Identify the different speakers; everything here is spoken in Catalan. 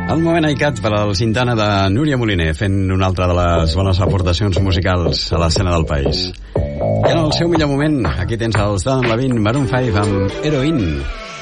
Speaker 1: El moment aicat per al Sintana de Núria Moliner, fent una altra de les bones aportacions musicals a l'escena del país. I en el seu millor moment, aquí tens els Dan Levine, Maroon 5 amb Heroin.